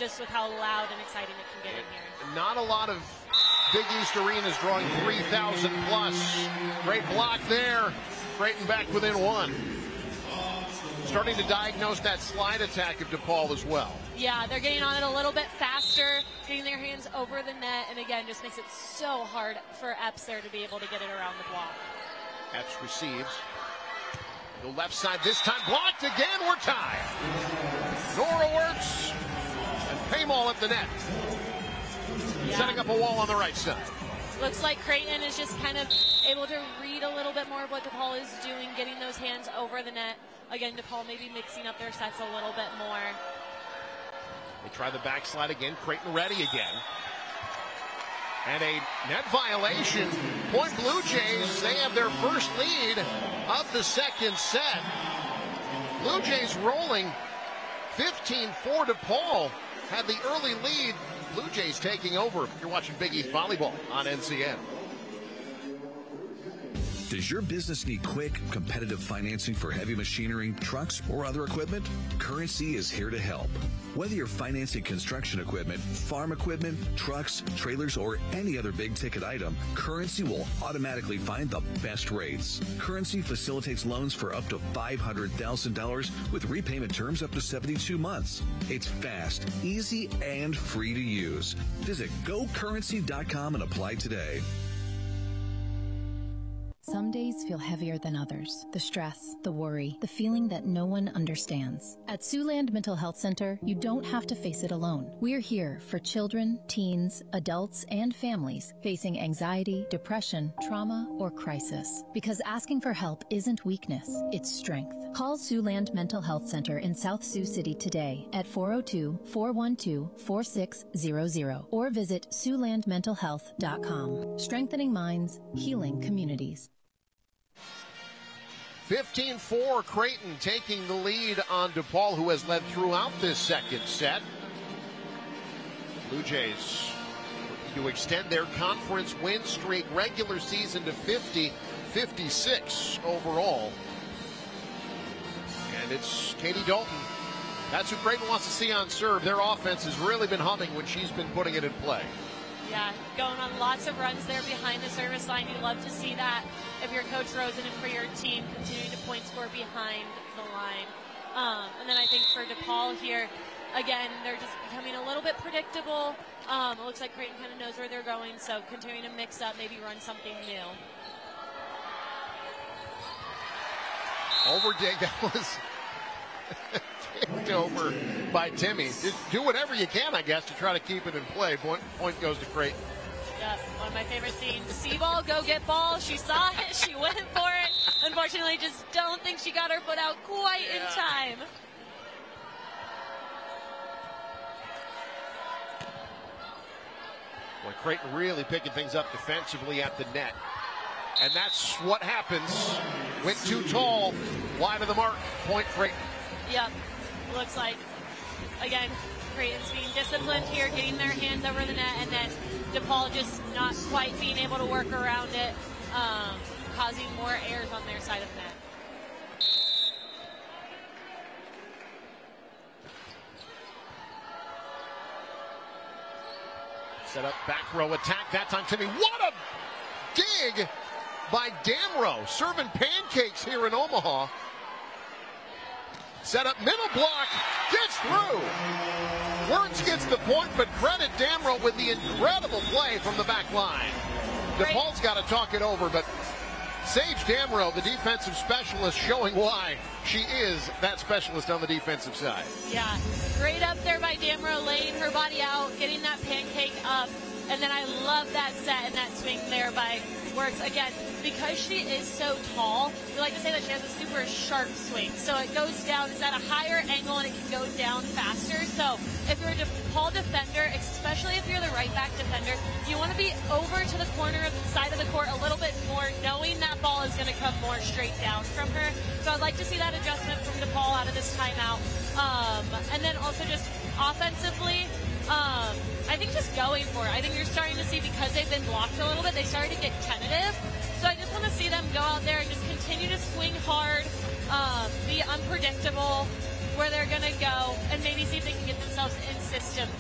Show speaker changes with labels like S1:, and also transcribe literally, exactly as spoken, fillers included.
S1: just with how loud and exciting it can get in here.
S2: Not a lot of Big East arenas drawing three thousand plus. Great block there. Creighton back within one. Starting to diagnose that slide attack of DePaul as well.
S1: Yeah, they're getting on it a little bit faster, getting their hands over the net, and again, just makes it so hard for Epps there to be able to get it around the block.
S2: Epps receives. The left side this time blocked again. We're tied. Nora works, and Paymall at the net. Yeah. Setting up a wall on the right side.
S1: Looks like Creighton is just kind of able to read a little bit more of what DePaul is doing, getting those hands over the net. Again, DePaul maybe mixing up their sets a little bit more.
S2: They try the backslide again. Creighton ready again. And a net violation. Point Blue Jays, they have their first lead of the second set. Blue Jays rolling fifteen four. DePaul had the early lead. Blue Jays taking over. You're watching Big East Volleyball on N C N.
S3: Does your business need quick, competitive financing for heavy machinery, trucks, or other equipment? Currency is here to help. Whether you're financing construction equipment, farm equipment, trucks, trailers, or any other big-ticket item, Currency will automatically find the best rates. Currency facilitates loans for up to five hundred thousand dollars with repayment terms up to seventy-two months. It's fast, easy, and free to use. Visit go currency dot com and apply today.
S4: Some days feel heavier than others. The stress, the worry, the feeling that no one understands. At Siouxland Mental Health Center, you don't have to face it alone. We're here for children, teens, adults, and families facing anxiety, depression, trauma, or crisis. Because asking for help isn't weakness, it's strength. Call Siouxland Mental Health Center in South Sioux City today at four oh two, four one two, four six zero zero or visit siouxland mental health dot com. Strengthening minds, healing communities.
S2: fifteen four, Creighton taking the lead on DePaul, who has led throughout this second set. Blue Jays looking to extend their conference win streak, regular season, to fifty, fifty-six overall. And it's Katie Dalton. That's who Creighton wants to see on serve. Their offense has really been humming when she's been putting it in play.
S1: Yeah, going on lots of runs there behind the service line. You love to see that if you're Coach Rosen and for your team continuing to point score behind the line. Um, and then I think for DePaul here, again, they're just becoming a little bit predictable. Um, it looks like Creighton kind of knows where they're going, so continuing to mix up, maybe run something new.
S2: Overdig, that was kicked over by Timmy. Just do whatever you can, I guess, to try to keep it in play. Point, point goes to Creighton.
S1: Yep, one of my favorite scenes. See ball, go get ball. She saw it, she went for it. Unfortunately, just don't think she got her foot out quite yeah. in time.
S2: Well, Creighton really picking things up defensively at the net. And that's what happens. Went too tall, wide of the mark. Point Creighton.
S1: Yep, looks like, again, Creighton's being disciplined here, getting their hands over the net, and then DePaul just not quite being able to work around it, um, causing more errors on their side of the net.
S2: Set up back row attack, that time Timmy. What a dig by Damrow, serving pancakes here in Omaha. Set up middle block, gets through. Wertz gets the point, but credit Damrow with the incredible play from the back line. DePaul's got to talk it over, but Sage Damrow, the defensive specialist, showing why she is that specialist on the defensive side.
S1: Yeah, great up there by Damrow, laying her body out, getting that pancake up. And then I love that set and that swing there by Wertz. Again, because she is so tall, we like to say that she has a super sharp swing. So it goes down, it's at a higher angle, and it can go down faster. So if you're a DePaul defender, especially if you're the right back defender, you want to be over to the corner of the side of the court a little bit more, knowing that ball is going to come more straight down from her. So I'd like to see that adjustment from DePaul out of this timeout. Um, and then also just offensively, Um, I think just going for it. I think you're starting to see, because they've been blocked a little bit, they started to get tentative. So I just want to see them go out there and just continue to swing hard, um, be unpredictable where they're going to go, and maybe see if they can get themselves in system